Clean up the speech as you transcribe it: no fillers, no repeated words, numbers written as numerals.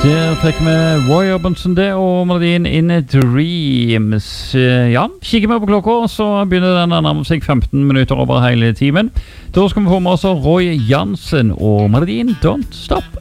Der fikk vi Roy Orbison det, og melodien In Dreams. Ja, kikker vi på klokka, så begynner den å nærme seg 15 minutter over hele timen. Da skal vi få med oss Roy Jansen og melodien Don't Stop.